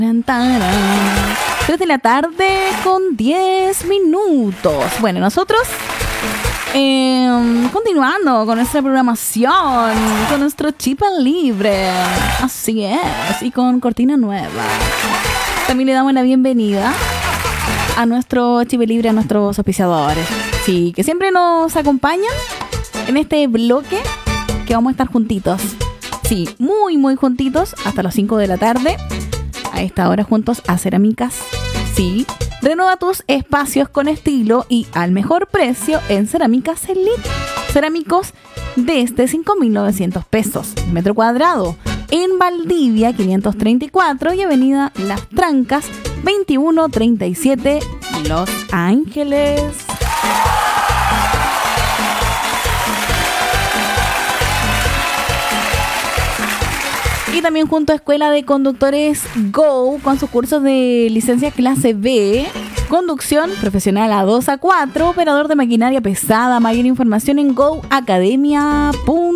3 de la tarde con 10 minutos. Bueno, nosotros continuando con nuestra programación, con nuestro chip libre. Así es, y con cortina nueva. También le damos la bienvenida a nuestro chip libre, a nuestros auspiciadores. Sí, que siempre nos acompañan en este bloque que vamos a estar juntitos. Sí, muy, muy juntitos hasta las 5 de la tarde. A esta hora juntos a Cerámicas. Sí, renueva tus espacios con estilo y al mejor precio en Cerámicas Elite. Cerámicos desde 5.900 pesos metro cuadrado. En Valdivia 534 y Avenida Las Trancas 2137 Los Ángeles. Y también junto a Escuela de Conductores Go con sus cursos de licencia clase B, conducción profesional A2 A4, operador de maquinaria pesada. Mayor información en goacademia.cl.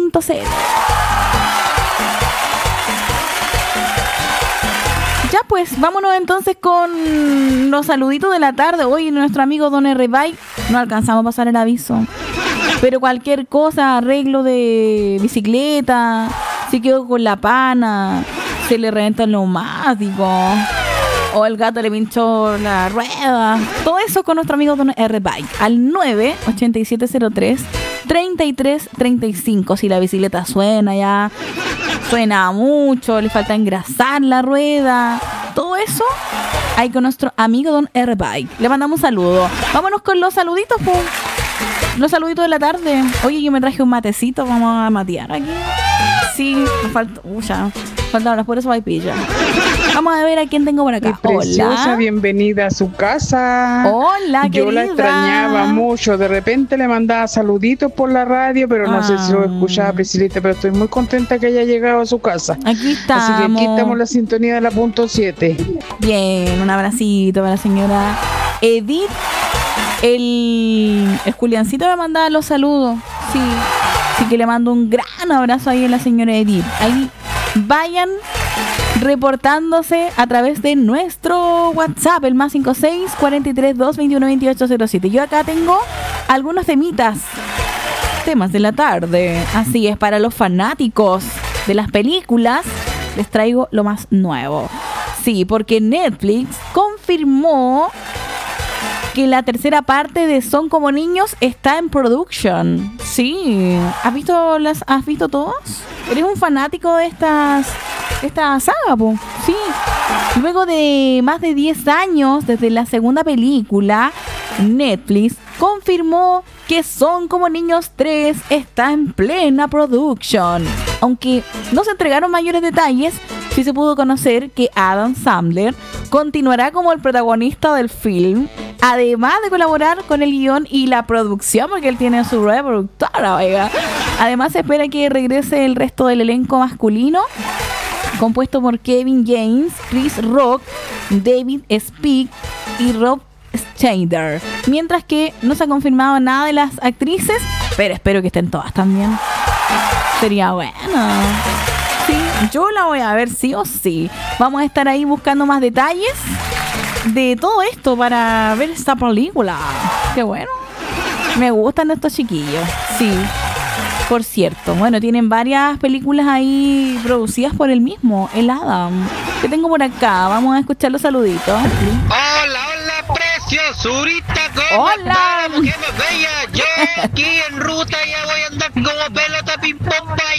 Ya pues, vámonos entonces con los saluditos de la tarde. Hoy nuestro amigo Don R-Bike, no alcanzamos a pasar el aviso, pero cualquier cosa, arreglo de bicicleta, si quedó con la pana, se le reventó el neumático o el gato le pinchó la rueda, todo eso con nuestro amigo Don R-Bike al 98703-3335. Si la bicicleta suena mucho, le falta engrasar la rueda, todo eso ahí con nuestro amigo Don R-Bike. Le mandamos un saludo. Vámonos con los saluditos, pues. Los saluditos de la tarde. Oye, yo me traje un matecito, vamos a matear aquí. Sí, me falta, faltaban las puras vaipillas. Vamos a ver a quién tengo por acá. Preciosa, hola. Bienvenida a su casa. Hola, yo querida. la extrañaba mucho. De repente le mandaba saluditos por la radio, pero no sé si lo escuchaba, Priscilita, pero estoy muy contenta que haya llegado a su casa. Aquí estamos. Así que aquí estamos en la sintonía de la punto 7. Bien, un abracito para la señora Edith. El Juliancito me mandaba los saludos. Sí. Así que le mando un gran abrazo ahí a la señora Edith. Ahí vayan reportándose a través de nuestro WhatsApp, el más 56 43 2 21 28 07. Yo acá tengo algunos temas de la tarde. Así es, para los fanáticos de las películas les traigo lo más nuevo. Sí, porque Netflix confirmó que la tercera parte de Son como niños está en production. Sí. ¿Has visto todos? ¿Eres un fanático de esta saga, po? Sí. Luego de más de 10 años desde la segunda película, Netflix confirmó que Son como niños 3 está en plena production. Aunque no se entregaron mayores detalles, sí se pudo conocer que Adam Sandler continuará como el protagonista del film, además de colaborar con el guión y la producción, porque él tiene su reproductora, oiga. Además se espera que regrese el resto del elenco masculino, compuesto por Kevin James, Chris Rock, David Speak y Rob Schneider. Mientras que no se ha confirmado nada de las actrices, pero espero que estén todas también. Sería bueno. Sí, yo la voy a ver sí o sí. Vamos a estar ahí buscando más detalles de todo esto para ver esta película. Qué bueno. Me gustan estos chiquillos. Sí. Por cierto, bueno, tienen varias películas ahí producidas por el mismo, el Adam. Que tengo por acá. Vamos a escuchar los saluditos. Hola, preciosura. ¿Cómo Hola. estamos? ¿Qué más bella? Yo aquí en ruta ya voy a andar como pelota ping pong.